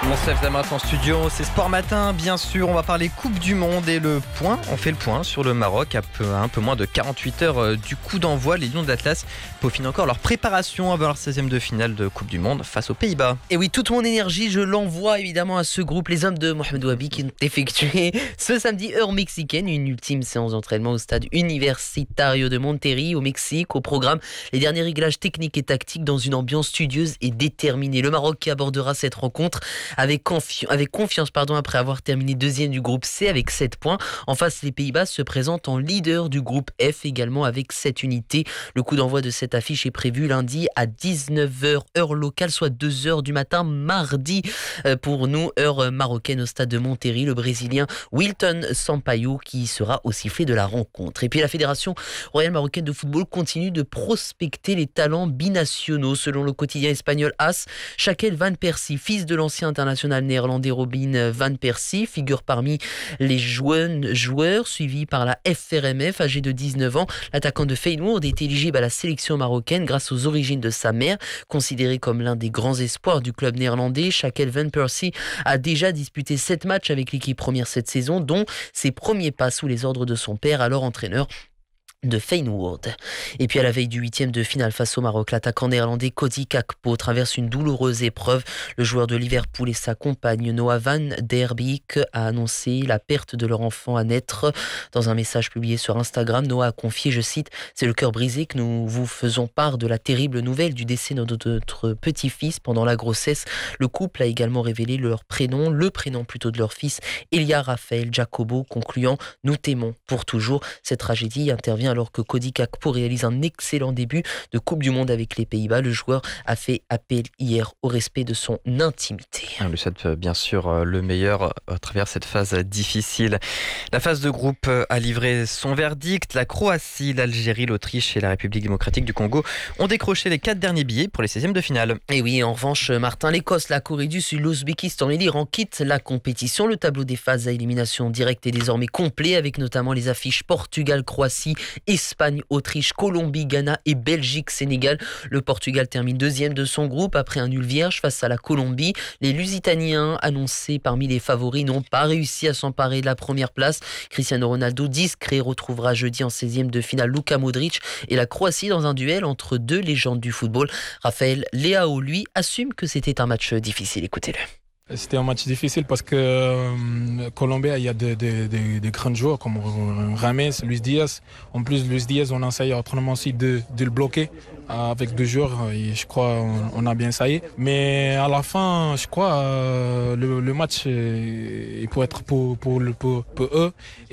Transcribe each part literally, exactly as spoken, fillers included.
On se lève dès maintenant en studio, c'est Sport Matin, bien sûr, on va parler Coupe du Monde et le point, on fait le point sur le Maroc à peu, à un peu moins de quarante-huit heures du coup d'envoi. Les Lions de l'Atlas peaufinent encore leur préparation avant leur seizième de finale de Coupe du Monde face aux Pays-Bas. Et oui, toute mon énergie, je l'envoie évidemment à ce groupe, les hommes de Mohamed Wabi, qui ont effectué ce samedi, heure mexicaine, une ultime séance d'entraînement au stade Universitario de Monterrey au Mexique. Au programme, les derniers réglages techniques et tactiques dans une ambiance studieuse et déterminée. Le Maroc qui abordera cette rencontre avec, confi- avec confiance pardon, après avoir terminé deuxième du groupe C avec sept points. En face, les Pays-Bas se présentent en leader du groupe F également avec sept unités. Le coup d'envoi de cette affiche est prévu lundi à dix-neuf heures heure locale, soit deux heures du matin mardi pour nous, heure marocaine au stade de Monterrey. Le Brésilien Wilton Sampaio qui sera au sifflet de la rencontre. Et puis la Fédération royale marocaine de football continue de prospecter les talents binationaux. Selon le quotidien espagnol AS, Shakel Van Persie, fils de l'ancien international néerlandais Robin Van Persie, figure parmi les jeunes joueurs suivis par la F R M F. Âgé de dix-neuf ans, l'attaquant de Feyenoord est éligible à la sélection marocaine grâce aux origines de sa mère. Considéré comme l'un des grands espoirs du club néerlandais, Shakel Van Persie a déjà disputé sept matchs avec l'équipe première cette saison, dont ses premiers pas sous les ordres de son père, alors entraîneur de Feyenoord. Et puis à la veille du huitième de finale face au Maroc, l'attaquant néerlandais Cody Gakpo traverse une douloureuse épreuve. Le joueur de Liverpool et sa compagne Noah Van Der Beek a annoncé la perte de leur enfant à naître. Dans un message publié sur Instagram, Noah a confié, je cite, « C'est le cœur brisé que nous vous faisons part de la terrible nouvelle du décès de notre petit-fils pendant la grossesse. » Le couple a également révélé leur prénom, le prénom plutôt de leur fils, Elia Raphaël Jacobo, concluant « Nous t'aimons pour toujours ». Cette tragédie intervient alors que Cody Gakpo réalise un excellent début de Coupe du Monde avec les Pays-Bas. Le joueur a fait appel hier au respect de son intimité. On lui souhaite bien sûr le meilleur à travers cette phase difficile. La phase de groupe a livré son verdict. La Croatie, l'Algérie, l'Autriche et la République démocratique du Congo ont décroché les quatre derniers billets pour les seizièmes de finale. Et oui, en revanche, Martin, l'Écosse, la Corée du Sud, l'Ouzbékistan et l'Iran quittent la compétition. Le tableau des phases à élimination directe est désormais complet avec notamment les affiches Portugal-Croatie, Espagne, Autriche, Colombie, Ghana et Belgique, Sénégal. Le Portugal termine deuxième de son groupe après un nul vierge face à la Colombie. Les Lusitaniens, annoncés parmi les favoris, n'ont pas réussi à s'emparer de la première place. Cristiano Ronaldo, discret, retrouvera jeudi en seizième de finale Luka Modric et la Croatie dans un duel entre deux légendes du football. Raphaël Leao, lui, assume que c'était un match difficile. Écoutez-le. C'était un match difficile parce que euh, Colombie, il y a des de, de, de grands joueurs comme Rames, Luis Diaz. En plus, Luis Diaz, on a essayé autrement aussi de, de le bloquer avec deux joueurs. Et je crois on, on a bien essayé. Mais à la fin, je crois euh, le, le match euh, il peut être pour, pour, pour, pour eux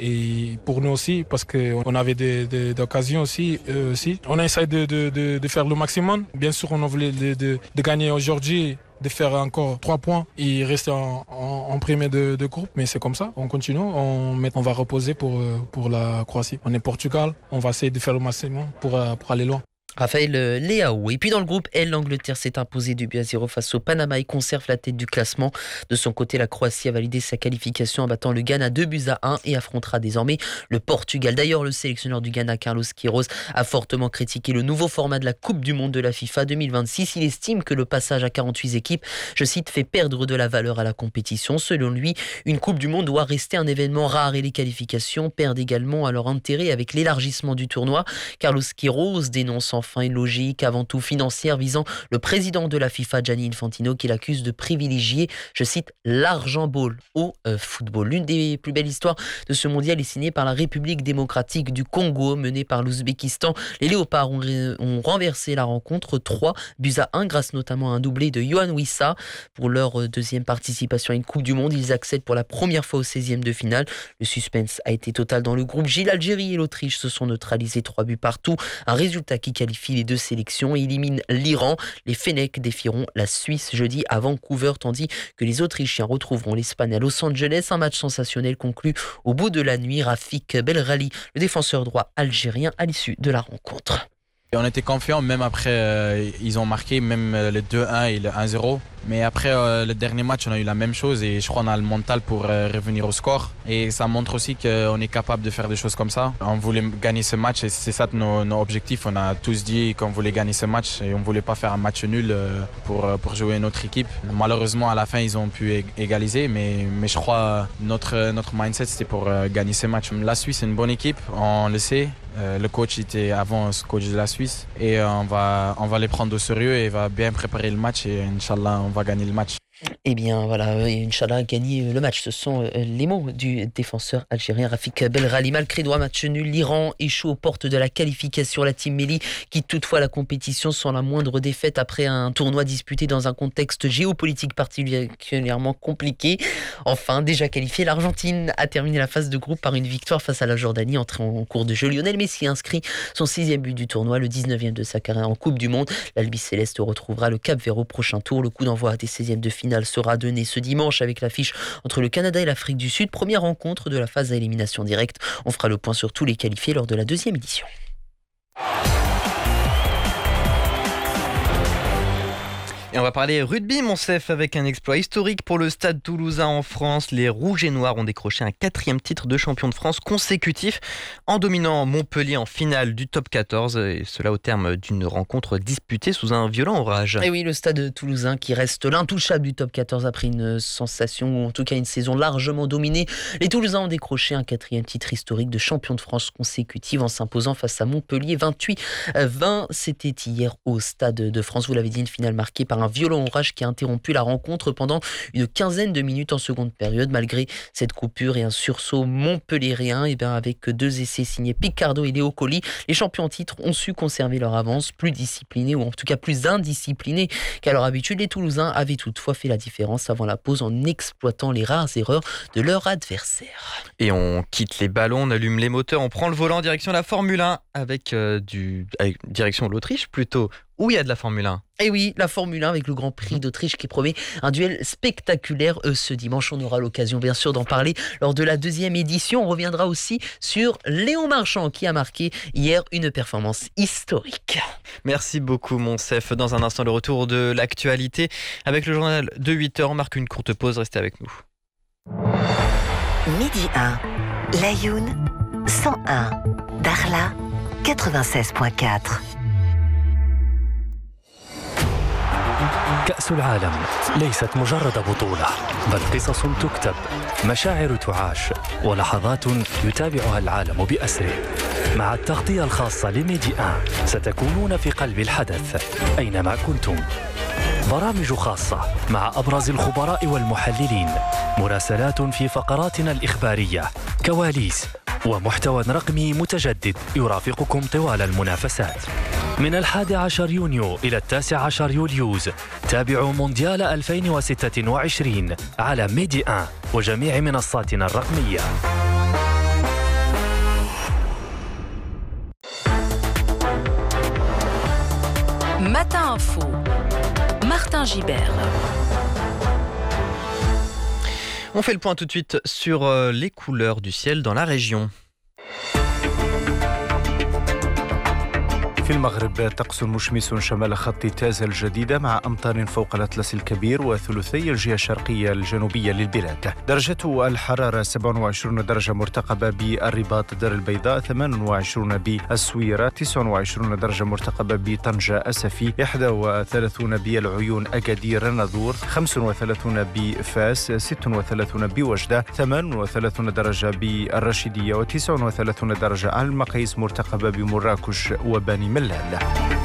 et pour nous aussi parce qu'on avait des, des, des occasions aussi, eux aussi. On a essayé de, de, de, de faire le maximum. Bien sûr, on a voulu de, de, de gagner aujourd'hui, de faire encore trois points et rester en, en, en premier de, de groupe. Mais c'est comme ça, on continue, on, met, on va reposer pour, pour la Croatie. On est Portugal, on va essayer de faire le maximum pour, pour aller loin. Raphaël Leao. Et puis dans le groupe L, l'Angleterre s'est imposée deux buts à zéro face au Panama et conserve la tête du classement. De son côté, la Croatie a validé sa qualification en battant le Ghana deux buts à un et affrontera désormais le Portugal. D'ailleurs, le sélectionneur du Ghana, Carlos Queiroz, a fortement critiqué le nouveau format de la Coupe du Monde de la FIFA deux mille vingt-six. Il estime que le passage à quarante-huit équipes, je cite, fait perdre de la valeur à la compétition. Selon lui, une Coupe du Monde doit rester un événement rare et les qualifications perdent également à leur intérêt avec l'élargissement du tournoi. Carlos Queiroz dénonce en Enfin, une logique avant tout financière visant le président de la FIFA, Gianni Infantino, qui l'accuse de privilégier, je cite, l'argent ball au euh, football. L'une des plus belles histoires de ce mondial est signée par la République démocratique du Congo, menée par l'Ouzbékistan. Les Léopards ont, ré- ont renversé la rencontre trois buts à un grâce notamment à un doublé de Yohan Wissa. Pour leur deuxième participation à une Coupe du Monde, ils accèdent pour la première fois au seizième de finale. Le suspense a été total dans le groupe J. L'Algérie et l'Autriche se sont neutralisés trois buts partout. Un résultat qui qualifie les deux sélections et élimine l'Iran. Les Fennecs défieront la Suisse jeudi à Vancouver, tandis que les Autrichiens retrouveront l'Espagne à Los Angeles. Un match sensationnel conclu au bout de la nuit. Rafik Belrali, le défenseur droit algérien, à l'issue de la rencontre. On était confiants, même après, euh, ils ont marqué, même le deux un et le un zéro. Mais après euh, le dernier match, on a eu la même chose et je crois qu'on a le mental pour euh, revenir au score. Et ça montre aussi qu'on est capable de faire des choses comme ça. On voulait gagner ce match et c'est ça nos, nos objectifs. On a tous dit qu'on voulait gagner ce match et on ne voulait pas faire un match nul euh, pour, pour jouer notre équipe. Malheureusement, à la fin, ils ont pu égaliser, mais, mais je crois notre, notre mindset, c'était pour euh, gagner ce match. La Suisse est une bonne équipe, on le sait. Euh, le coach était avant le coach de la Suisse et euh, on, va, on va les prendre au sérieux et va bien préparer le match et Inch'Allah on va gagner le match. Eh bien voilà, Inch'Allah gagner le match, ce sont les mots du défenseur algérien Rafik Belrali. Malgré trois matchs nuls, l'Iran échoue aux portes de la qualification. La Team Melli quitte toutefois la compétition sans la moindre défaite après un tournoi disputé dans un contexte géopolitique particulièrement compliqué. Enfin, déjà qualifiée, l'Argentine a terminé la phase de groupe par une victoire face à la Jordanie entrée en cours de jeu. Lionel Messi inscrit son sixième but du tournoi, le dix-neuvième de sa carrière en Coupe du Monde. L'Albi Céleste retrouvera le Cap-Vert au prochain tour. Le coup d'envoi des seizièmes de finale sera donné ce dimanche avec l'affiche entre le Canada et l'Afrique du Sud. Première rencontre de la phase à élimination directe. On fera le point sur tous les qualifiés lors de la deuxième édition. Et on va parler rugby, Monsef, avec un exploit historique pour le Stade Toulousain en France. Les Rouges et Noirs ont décroché un quatrième titre de champion de France consécutif en dominant Montpellier en finale du top quatorze. Et cela au terme d'une rencontre disputée sous un violent orage. Et oui, le Stade Toulousain qui reste l'intouchable du top quatorze après une sensation, ou en tout cas une saison largement dominée. Les Toulousains ont décroché un quatrième titre historique de champion de France consécutif en s'imposant face à Montpellier vingt-huit à vingt. C'était hier au Stade de France. Vous l'avez dit, une finale marquée par un violent orage qui a interrompu la rencontre pendant une quinzaine de minutes en seconde période. Malgré cette coupure et un sursaut montpellierien, et bien avec deux essais signés Picardo et Léo Colli, les champions en titre ont su conserver leur avance, plus disciplinés, ou en tout cas plus indisciplinés qu'à leur habitude. Les Toulousains avaient toutefois fait la différence avant la pause en exploitant les rares erreurs de leur adversaire. Et on quitte les ballons, on allume les moteurs, on prend le volant en direction de la Formule un avec, euh, du, avec direction de l'Autriche plutôt, où il y a de la Formule un. Et oui, la Formule un avec le Grand Prix d'Autriche qui promet un duel spectaculaire euh, ce dimanche. On aura l'occasion bien sûr d'en parler lors de la deuxième édition. On reviendra aussi sur Léon Marchand qui a marqué hier une performance historique. Merci beaucoup Monsef. Dans un instant, le retour de l'actualité avec le journal de huit heures. On marque une courte pause, restez avec nous. Midi un, Laayoune cent un, Dakhla quatre-vingt-seize virgule quatre. كأس العالم ليست مجرد بطولة، بل قصص تكتب، مشاعر تعاش، ولحظات يتابعها العالم بأسره. مع التغطية الخاصة لميدي آن ستكونون في قلب الحدث أينما كنتم. برامج خاصة مع أبرز الخبراء والمحللين، مراسلات في فقراتنا الإخبارية، كواليس ومحتوى رقمي متجدد يرافقكم طوال المنافسات. من الحادي عشر يونيو إلى التاسع عشر يوليوز تابعوا مونديال ألفين وستة وعشرين على ميدي آن وجميع منصاتنا الرقمية. Matin Info, Martin Gibert. On fait le point tout de suite sur les couleurs du ciel dans la région. في المغرب طقس مشمس شمال خط تازة الجديدة مع أمطار فوق الأطلس الكبير وثلثي الجهة الشرقية الجنوبية للبلاد. درجة الحرارة سبعة وعشرين درجة مرتقبة بالرباط دار البيضاء، ثمانية وعشرين بالسويرة، تسعة وعشرين درجة مرتقبة بطنجة أسفي، واحد وثلاثين بالعيون أكادير ناظور، خمسة وثلاثين بفاس، ستة وثلاثين بوجدة، ثمانية وثلاثين درجة بالرشيدية، وتسعة وثلاثين درجة على المقاييس مرتقبة بمراكش وبني ملال.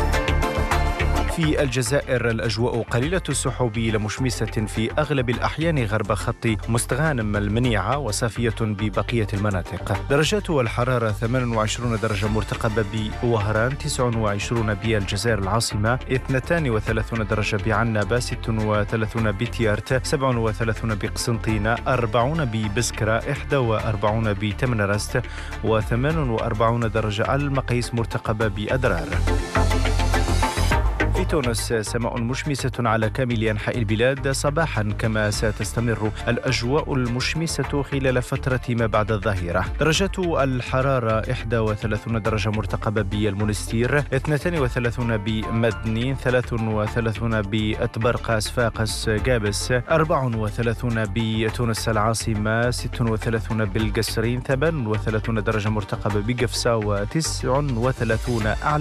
في الجزائر الأجواء قليلة السحب لمشمسة في أغلب الأحيان غرب خط مستغانم المنيعة وصافية ببقية المناطق. درجات الحرارة ثمانية وعشرين درجة مرتقبة بوهران، تسعة وعشرين بالجزائر العاصمة، اثنتين وثلاثين درجة بعنابة، ستة وثلاثين بتيارت، سبعة وثلاثين بقسنطينة، أربعين ببسكرة، واحد وأربعين بتمنرست، وثمانية وأربعين درجة على المقاييس مرتقبة بأدرار. في تونس سماء مشمسة على كامل أنحاء البلاد صباحا، كما ستستمر الأجواء المشمسة خلال فترة ما بعد الظهيرة. درجات الحرارة إحدى وثلاثين درجة مرتقبة بالمنستير، اثنين وثلاثين بمدني، ثلاثة وثلاثين بأتبرق صفاقس جابس، أربعة وثلاثين بتونس العاصمة، ستة وثلاثين بالقصرين، ثمانية وثلاثين درجة مرتقبة بقفصة، وتسعة وثلاثين أعلى